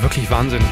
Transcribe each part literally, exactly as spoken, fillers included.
Wirklich Wahnsinn.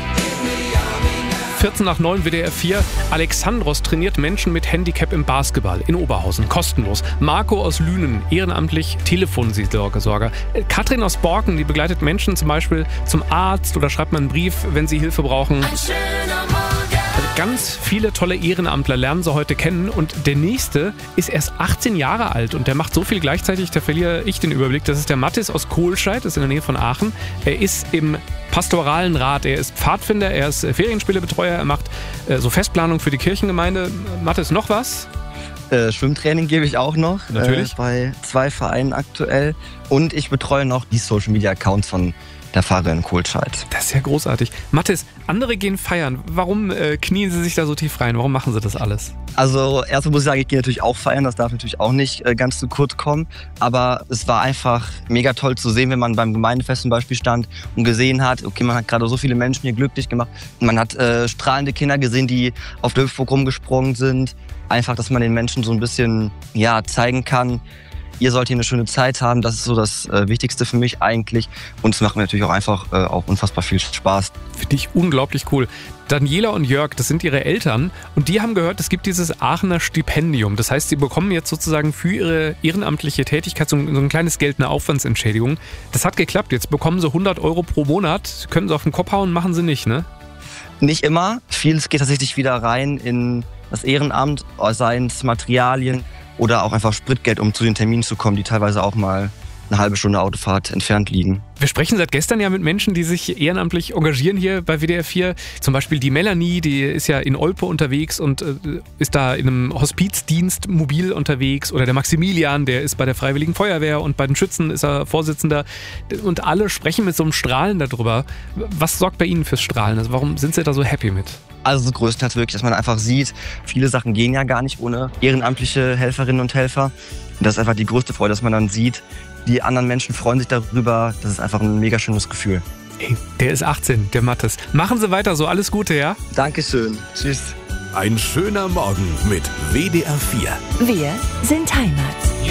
vierzehn nach neun W D R vier. Alexandros trainiert Menschen mit Handicap im Basketball in Oberhausen. Kostenlos. Marco aus Lünen, ehrenamtlich Telefonseelsorger. Katrin aus Borken, die begleitet Menschen zum Beispiel zum Arzt oder schreibt mal einen Brief, wenn sie Hilfe brauchen. Ein schöner Morgen. Also ganz viele tolle Ehrenamtler lernen sie heute kennen. Und der nächste ist erst achtzehn Jahre alt und der macht so viel gleichzeitig, da verliere ich den Überblick. Das ist der Mathis aus Kohlscheid, das ist in der Nähe von Aachen. Er ist im pastoralen Rat, er ist Pfadfinder, er ist Ferienspielebetreuer, er macht äh, so Festplanung für die Kirchengemeinde. Mathis, noch was? Äh, Schwimmtraining gebe ich auch noch. Natürlich. Äh, bei zwei Vereinen aktuell. Und ich betreue noch die Social Media Accounts von der Pfarrerin Kohlscheid. Das ist ja großartig. Mathis, andere gehen feiern. Warum äh, knien sie sich da so tief rein? Warum machen sie das alles? Also erstmal muss ich sagen, ich gehe natürlich auch feiern, das darf natürlich auch nicht äh, ganz zu kurz kommen, aber es war einfach mega toll zu sehen, wenn man beim Gemeindefest zum Beispiel stand und gesehen hat, okay, man hat gerade so viele Menschen hier glücklich gemacht, man hat äh, strahlende Kinder gesehen, die auf der Hüpfburg rumgesprungen sind, einfach, dass man den Menschen so ein bisschen ja zeigen kann, ihr sollt hier eine schöne Zeit haben, das ist so das äh, Wichtigste für mich eigentlich und es macht mir natürlich auch einfach äh, auch unfassbar viel Spaß. Finde ich unglaublich cool. Daniela und Jörg, das sind ihre Eltern und die haben gehört, es gibt dieses Aachener Stipendium. Das heißt, sie bekommen jetzt sozusagen für ihre ehrenamtliche Tätigkeit so ein, so ein kleines Geld, eine Aufwandsentschädigung. Das hat geklappt, jetzt bekommen sie hundert Euro pro Monat, können sie auf den Kopf hauen, machen sie nicht, ne? Nicht immer, vieles geht tatsächlich wieder rein in das Ehrenamt, seien es Materialien, oder auch einfach Spritgeld, um zu den Terminen zu kommen, die teilweise auch mal eine halbe Stunde Autofahrt entfernt liegen. Wir sprechen seit gestern ja mit Menschen, die sich ehrenamtlich engagieren hier bei W D R vier. Zum Beispiel die Melanie, die ist ja in Olpe unterwegs und äh, ist da in einem Hospizdienst mobil unterwegs. Oder der Maximilian, der ist bei der Freiwilligen Feuerwehr und bei den Schützen ist er Vorsitzender. Und alle sprechen mit so einem Strahlen darüber. Was sorgt bei Ihnen fürs Strahlen? Also warum sind Sie da so happy mit? Also größtenteils wirklich, dass man einfach sieht, viele Sachen gehen ja gar nicht ohne ehrenamtliche Helferinnen und Helfer. Und das ist einfach die größte Freude, dass man dann sieht, die anderen Menschen freuen sich darüber. Das ist einfach ein mega schönes Gefühl. Ey, der ist achtzehn, der Mathis. Machen Sie weiter so, alles Gute, ja? Dankeschön. Tschüss. Ein schöner Morgen mit W D R vier. Wir sind Heimat.